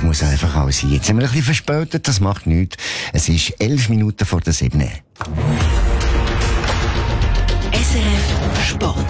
Das muss einfach auch sein. Jetzt sind wir ein bisschen verspätet, das macht nichts. Es ist 11 Minuten vor der 7. SRF Sport.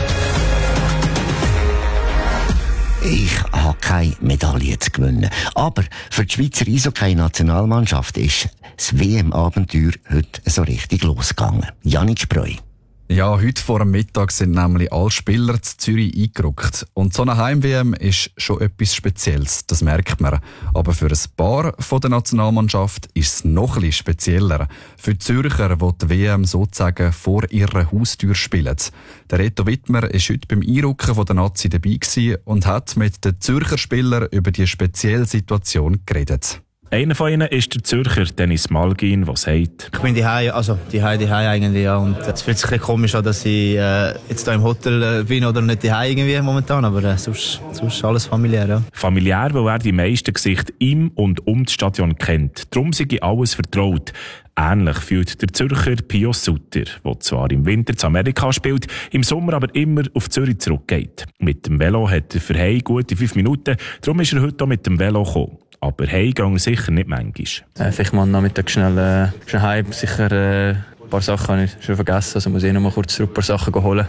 Ich habe keine Medaille zu gewinnen. Aber für die Schweizer Eishockey-Nationalmannschaft ist das WM-Abenteuer heute so richtig losgegangen. Janik Spreu. Ja, heute vor dem Mittag sind nämlich alle Spieler zu Zürich eingerückt. Und so eine Heim-WM ist schon etwas Spezielles, das merkt man. Aber für ein paar von der Nationalmannschaft ist es noch ein bisschen spezieller. Für die Zürcher, die die WM sozusagen vor ihrer Haustür spielen. Der Reto Wittmer war heute beim Einrücken von der Nazi dabei und hat mit den Zürcher Spielern über die spezielle Situation geredet. Einer von ihnen ist der Zürcher Dennis Malgin, der sagt: Ich bin daheim, also daheim eigentlich, ja. Und es fühlt sich ein bisschen komisch an, dass ich jetzt hier im Hotel bin oder nicht daheim irgendwie momentan, aber sonst alles familiär, ja. Familiär, weil er die meisten Gesichter im und um das Stadion kennt. Darum sei alles vertraut. Ähnlich fühlt der Zürcher Pio Sutter, der zwar im Winter zu Amerika spielt, im Sommer aber immer auf Zürich zurückgeht. Mit dem Velo hat er für heim gute 5 Minuten, darum ist er heute auch mit dem Velo gekommen. Aber heim gehen sicher nicht manchmal. Vielleicht mal am Nachmittag schnell heim. Sicher ein paar Sachen habe ich schon vergessen. Also muss ich noch mal kurz zurück ein paar Sachen holen.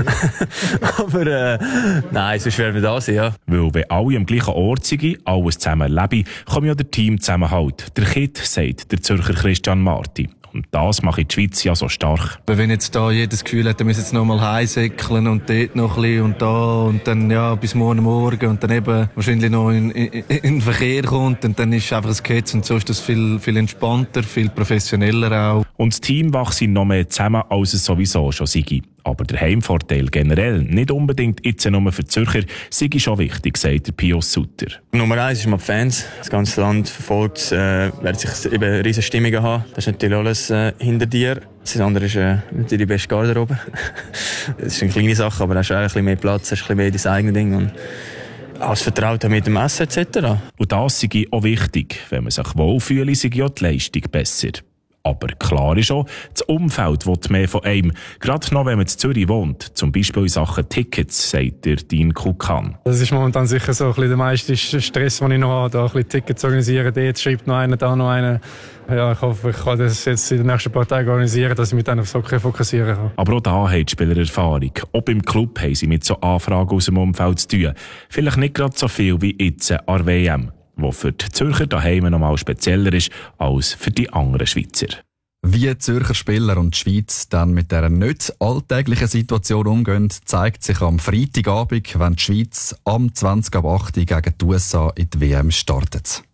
Aber nein, sonst werden wir da sein, ja. Weil wenn alle am gleichen Ort sind, alles zusammen leben, kommt ja der Teamzusammenhalt. Der Kit, sagt der Zürcher Christian Marti. Und das macht die Schweiz ja so stark. Wenn jetzt da jedes Gefühl hat, er müsse jetzt noch mal heimsäckeln und dort noch ein bisschen und da und dann ja bis morgen und dann eben wahrscheinlich noch in den Verkehr kommt und dann ist einfach ein Gehetz und so ist das viel entspannter, viel professioneller auch. Und das Team wächst noch mehr zusammen, als es sowieso schon sei. Aber der Heimvorteil generell, nicht unbedingt jetzt nur für die Zürcher, sei schon wichtig, sagt der Pius Sutter. Nummer 1 ist mal die Fans. Das ganze Land verfolgt, werden sich eben riesige Stimmungen haben. Das ist natürlich alles hinter dir. Das andere ist natürlich die beste Garderobe. Das ist eine kleine Sache, aber da hast du auch ein bisschen mehr Platz, hast ein bisschen mehr dein eigenes Ding. Und alles vertraut mit dem Essen etc. Und das sei auch wichtig. Wenn man sich wohlfühlt, sei ja die Leistung besser. Aber klar ist auch, das Umfeld will mehr von einem. Gerade noch, wenn man in Zürich wohnt. Zum Beispiel in Sachen Tickets, sagt der Dean Kukan. Das ist momentan sicher so ein bisschen der meiste Stress, den ich noch habe, da ein bisschen Tickets organisieren. Dort schreibt noch einer, da noch einer. Ja, ich hoffe, ich kann das jetzt in den nächsten paar Tagen organisieren, dass ich mich dann auf Hockey fokussieren kann. Aber auch da haben die Spieler Erfahrung. Auch beim Club haben sie mit so Anfragen aus dem Umfeld zu tun. Vielleicht nicht gerade so viel wie jetzt an der WM. Wo für die Zürcher daheim noch mal spezieller ist als für die anderen Schweizer. Wie die Zürcher Spieler und die Schweiz dann mit dieser nicht alltäglichen Situation umgehen, zeigt sich am Freitagabend, wenn die Schweiz am 20.08 gegen die USA in die WM startet.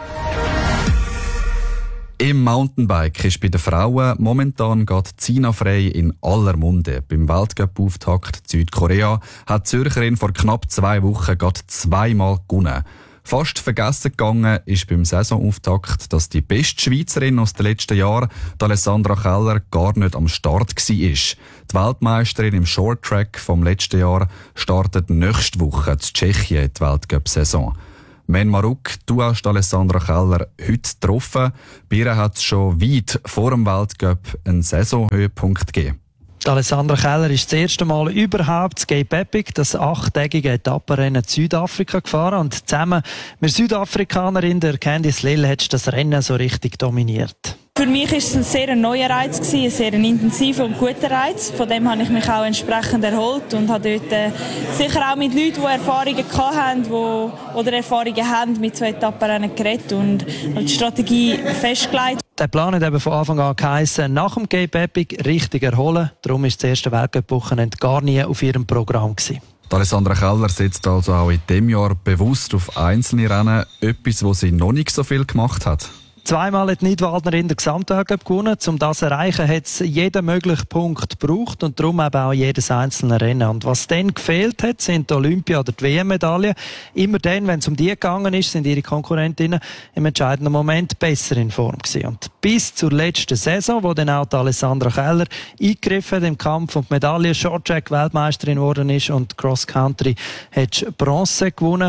Im Mountainbike ist bei den Frauen momentan gerade Zina Frey in aller Munde. Beim Weltcup-Auftakt Südkorea hat die Zürcherin vor knapp 2 Wochen gerade 2-mal gewonnen. Fast vergessen gegangen ist beim Saisonauftakt, dass die beste Schweizerin aus den letzten Jahren, Alessandra Keller, gar nicht am Start war. Die Weltmeisterin im Shorttrack vom letzten Jahr startet nächste Woche in Tschechien die Weltcup-Saison. Men Maruk, du hast Alessandra Keller heute getroffen. Bei ihr hat es schon weit vor dem Weltcup einen Saisonhöhepunkt gegeben. Alessandra Keller ist das erste Mal überhaupt das Cape Epic, das 8-tägige Etappenrennen in Südafrika gefahren und zusammen mit Südafrikanerin der Candice Lill hat das Rennen so richtig dominiert. Für mich war es ein sehr neuer Reiz, ein sehr intensiver und guter Reiz. Von dem habe ich mich auch entsprechend erholt und habe dort sicher auch mit Leuten, die Erfahrungen hatten, oder Erfahrungen haben, mit so Etappenrennen geredet und die Strategie festgelegt. Der Plan hat eben von Anfang an geheissen, nach dem Cape Epic richtig erholen. Darum war das erste Weltcup-Wochenende gar nie auf ihrem Programm gewesen. Alessandra Keller setzt also auch in diesem Jahr bewusst auf einzelne Rennen, etwas, was sie noch nicht so viel gemacht hat. 2-mal hat die Nidwaldnerin den Gesamtweltcup gewonnen. Um das zu erreichen, hat es jeden möglichen Punkt gebraucht und darum eben auch jedes einzelne Rennen. Und was dann gefehlt hat, sind die Olympia- oder die WM-Medaillen. Immer dann, wenn es um die gegangen ist, sind ihre Konkurrentinnen im entscheidenden Moment besser in Form gewesen. Und bis zur letzten Saison, wo dann auch die Alessandra Keller eingegriffen hat im Kampf um die Medaille, Shorttrack Weltmeisterin geworden ist und Cross Country hat Bronze gewonnen.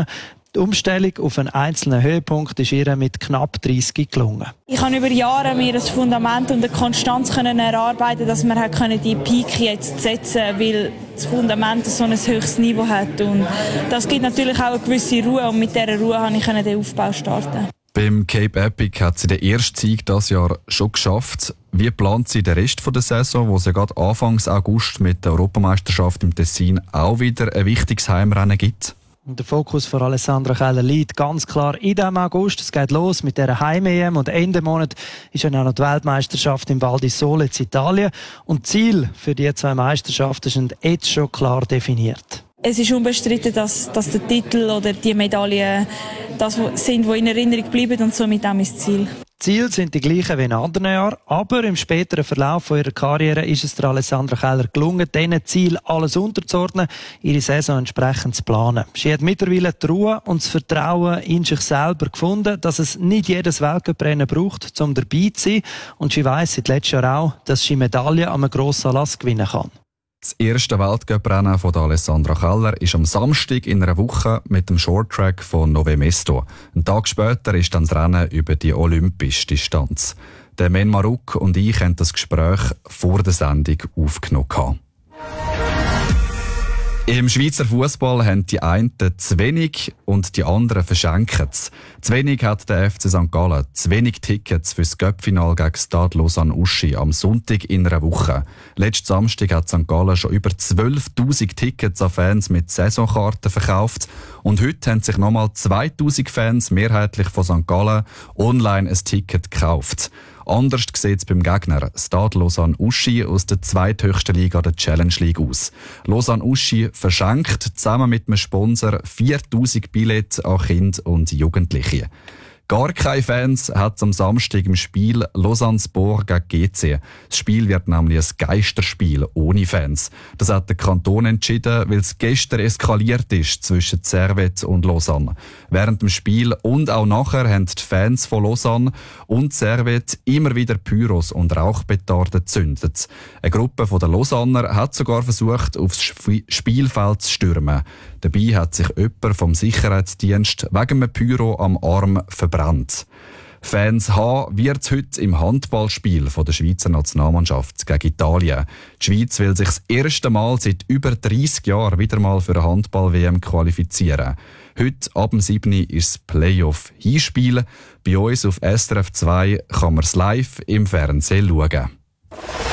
Die Umstellung auf einen einzelnen Höhepunkt ist ihr mit knapp 30 gelungen. Ich habe über Jahre mir ein Fundament und eine Konstanz erarbeiten, dass wir die Peak jetzt setzen, weil das Fundament so ein höchstes Niveau hat. Und das gibt natürlich auch eine gewisse Ruhe und mit dieser Ruhe konnte ich den Aufbau starten. Beim Cape Epic hat sie den ersten Sieg dieses Jahr schon geschafft. Wie plant sie den Rest der Saison, wo sie gerade Anfang August mit der Europameisterschaft im Tessin auch wieder ein wichtiges Heimrennen gibt? Der Fokus von Alessandra Keller liegt ganz klar in diesem August. Es geht los mit dieser Heim-EM und Ende Monat ist dann auch noch die Weltmeisterschaft im Val di Sole in Italien. Und Ziel für die 2 Meisterschaften sind jetzt schon klar definiert. Es ist unbestritten, dass der Titel oder die Medaillen das sind, die in Erinnerung bleiben und somit auch mein Ziel. Die Ziele sind die gleichen wie in anderen Jahren, aber im späteren Verlauf ihrer Karriere ist es der Alessandra Keller gelungen, diesen Ziel alles unterzuordnen, ihre Saison entsprechend zu planen. Sie hat mittlerweile die Ruhe und das Vertrauen in sich selber gefunden, dass es nicht jedes Weltcuprennen braucht, um dabei zu sein. Und sie weiss seit letztem Jahr auch, dass sie Medaillen an einem Grossanlass gewinnen kann. Das erste Weltcuprennen von Alessandra Keller ist am Samstag in einer Woche mit dem Shorttrack von Nove Mesto. Einen Tag später ist dann das Rennen über die olympische Distanz. Der Men Maruk und ich haben das Gespräch vor der Sendung aufgenommen. Im Schweizer Fußball haben die einen zu wenig und die anderen verschenken es. Zu wenig hat der FC St. Gallen zu wenig Tickets für das Cup-Final gegen Stade Lausanne-Uschi am Sonntag in einer Woche. Letzten Samstag hat St. Gallen schon über 12'000 Tickets an Fans mit Saisonkarten verkauft. Und heute haben sich nochmal 2'000 Fans, mehrheitlich von St. Gallen, online ein Ticket gekauft. Anders sieht es beim Gegner Stade Lausanne-Uschi aus der zweithöchsten Liga der Challenge League aus. Lausanne-Uschi verschenkt zusammen mit einem Sponsor 4'000 Billette an Kinder und Jugendliche. Gar keine Fans hat es am Samstag im Spiel Lausanne-Sport gegen GC. Das Spiel wird nämlich ein Geisterspiel ohne Fans. Das hat der Kanton entschieden, weil es gestern eskaliert ist zwischen Servette und Lausanne. Während dem Spiel und auch nachher haben die Fans von Lausanne und Servette immer wieder Pyros und Rauchpetarden gezündet. Eine Gruppe der Lausanner hat sogar versucht, aufs Spielfeld zu stürmen. Dabei hat sich jemand vom Sicherheitsdienst wegen einem Pyro am Arm verbrannt. Fans haben wird es heute im Handballspiel der Schweizer Nationalmannschaft gegen Italien. Die Schweiz will sich das erste Mal seit über 30 Jahren wieder mal für eine Handball-WM qualifizieren. Heute ab dem 7. ist das Playoff-Hinspiel. Bei uns auf SRF 2 kann man es live im Fernsehen schauen.